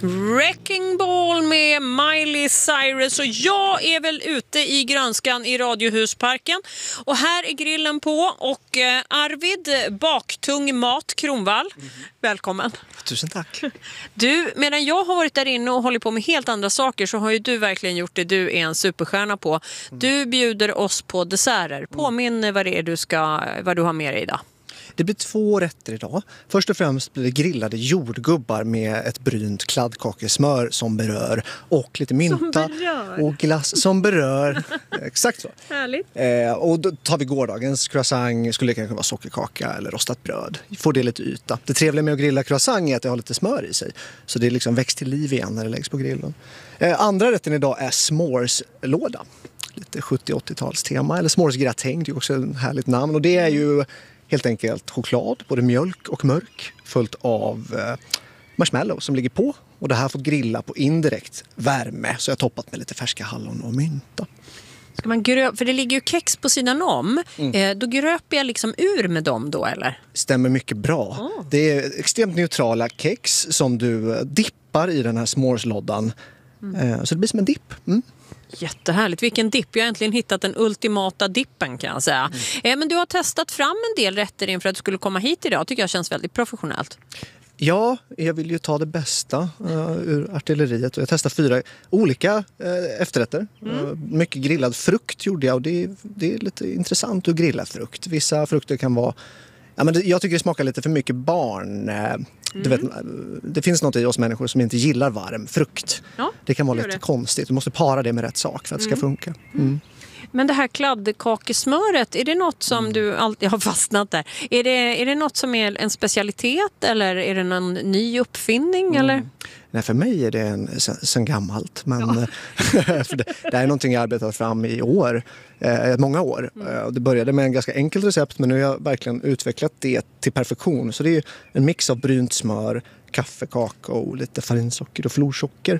Wrecking Ball med Miley Cyrus, och jag är väl ute i grönskan i Radiohusparken och här är grillen på och Arvid, baktung mat, Kronvall. Välkommen. Tusen tack. Du, medan jag har varit där inne och hållit på med helt andra saker så har ju du verkligen gjort det du är en superstjärna på. Du bjuder oss på desserter. Påminn vad du har med dig idag. Det blir 2 rätter idag. Först och främst blir det grillade jordgubbar med ett brynt kladdkakesmör som berör och lite mynta och glass som berör. Exakt så. Härligt. Och då tar vi gårdagens croissant, skulle det kanske vara sockerkaka eller rostat bröd. Får det lite yta. Det trevliga med att grilla croissant är att det har lite smör i sig. Så det är liksom växt till liv igen när det läggs på grillen. Andra rätten idag är s'moreslåda. Lite 70-80-tals tema. Eller s'moresgratäng, det är också ett härligt namn. Och det är ju helt enkelt choklad, både mjölk och mörk, följt av marshmallow som ligger på. Och det här har fått grilla på indirekt värme, så jag har toppat med lite färska hallon och mynta. Ska man för det ligger ju kex på sidan om. Då gröper jag liksom ur med dem då, eller? Stämmer mycket bra. Det är extremt neutrala kex som du dippar i den här s'moreslådan. Så det blir som en dipp. Jättehärligt. Vilken dipp. Jag har äntligen hittat den ultimata dippen, kan jag säga. Men du har testat fram en del rätter inför att du skulle komma hit idag. Tycker jag känns väldigt professionellt. Ja, jag vill ju ta det bästa ur artilleriet. Och jag testade 4 olika efterrätter. Mycket grillad frukt gjorde jag. Och det är lite intressant att grilla frukt. Vissa frukter kan vara... Ja, men jag tycker det smakar lite för mycket barn. Du vet, det finns något i oss människor som inte gillar varm frukt. Ja, det kan vara lite konstigt. Du måste para det med rätt sak för att det ska funka. Men det här kladdkakesmöret, är det något som du alltid har fastnat där? Är det något som är en specialitet eller är det någon ny uppfinning? Eller? Nej, för mig är det sen gammalt. Men för det är någonting jag arbetat fram i år, många år. Det började med en ganska enkelt recept, men nu har jag verkligen utvecklat det till perfektion. Så det är en mix av brynt smör, kaffe, kakao, lite farinsocker och florsocker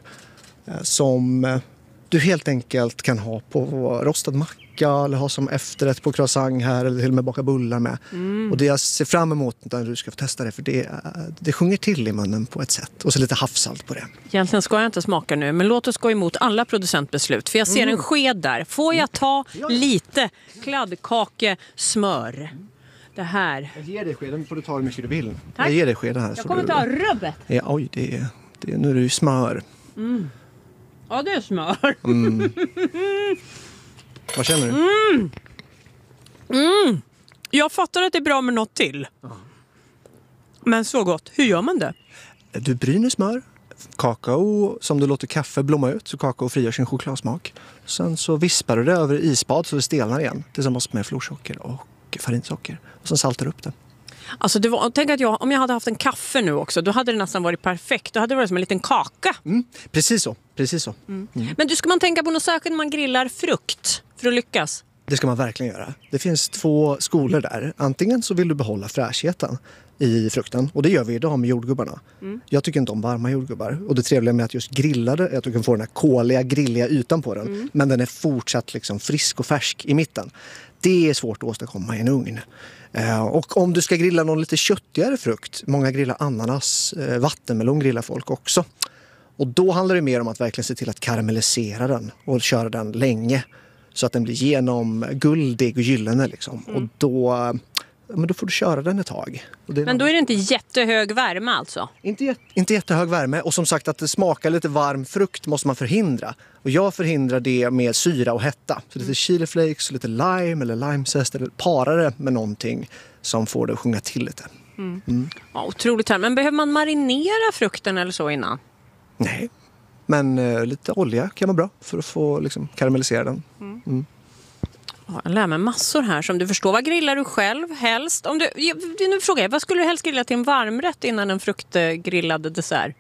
som du helt enkelt kan ha på rostad macka eller ha som efterrätt på croissant här eller till och med baka bullar med. Och det jag ser fram emot när du ska få testa det, för det sjunger till i munnen på ett sätt. Och så lite havssalt på det. Egentligen ska jag inte smaka nu, men låt oss gå emot alla producentbeslut. För jag ser en sked där. Får jag ta lite kladdkakesmör? Det här. Jag ger dig skeden, får du ta hur mycket du vill. Tack. Jag ger dig skeden här. Jag kommer ta rubbet. Ja, oj, nu är det ju smör. Ja, det är smör. Vad känner du? Jag fattar att det är bra med något till. Men så gott. Hur gör man det? Du bryner smör. Kakao som du låter kaffe blomma ut, så kakao frigör sin chokladsmak. Sen så vispar du det över isbad så det stelnar igen. Tillsammans med florsocker och farinsocker. Och sen saltar du upp det. Alltså tänk att om jag hade haft en kaffe nu också, då hade det nästan varit perfekt. Då hade det varit som en liten kaka. Precis så. Men ska man tänka på något särskilt när man grillar frukt för att lyckas? Det ska man verkligen göra. Det finns 2 skolor där. Antingen så vill du behålla fräschheten i frukten. Och det gör vi idag med jordgubbarna. Jag tycker inte om varma jordgubbar. Och det trevliga med att just grilla det är att du kan få den här koliga, grilliga ytan på den. Men den är fortsatt liksom frisk och färsk i mitten. Det är svårt att åstadkomma i en ugn. Och om du ska grilla någon lite köttigare frukt, många grillar ananas, vattenmelon grillar folk också. Och då handlar det mer om att verkligen se till att karamellisera den och köra den länge. Så att den blir guldig och gyllene liksom. Och då får du köra den ett tag. Men då är det inte jättehög värme alltså? Inte jättehög värme. Och som sagt, att det smakar lite varm frukt måste man förhindra. Och jag förhindrar det med syra och hetta. Så lite chiliflakes, lite lime eller limezest. Eller para det med någonting som får det att sjunga till lite. Ja, otroligt här. Men behöver man marinera frukten eller så innan? Nej, men lite olja kan vara bra för att få liksom, karamellisera den. Ja, jag lär mig massor här som du förstår. Vad grillar du själv helst? Nu frågar jag, vad skulle du helst grilla till en varmrätt innan en fruktgrillad dessert?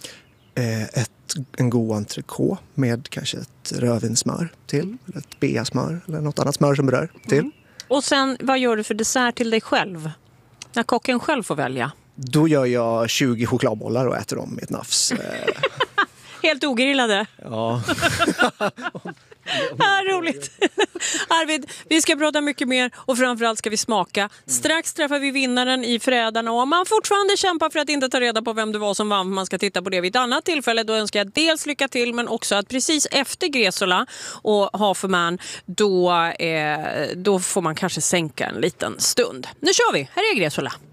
En god entrecote med kanske ett rödvinssmör till. Eller ett beasmör eller något annat smör som berör till. Och sen, vad gör du för dessert till dig själv? När kocken själv får välja? Då gör jag 20 chokladbollar och äter dem med ett nafs. Helt ogrillade? Ja. Roligt. Arvid, vi ska prata mycket mer och framförallt ska vi smaka. Strax träffar vi vinnaren i Frädarna och om man fortfarande kämpar för att inte ta reda på vem det var som vann, man ska titta på det vid ett annat tillfälle. Då önskar jag dels lycka till men också att precis efter Gresola och Haferman då får man kanske sänka en liten stund. Nu kör vi, här är Gresola.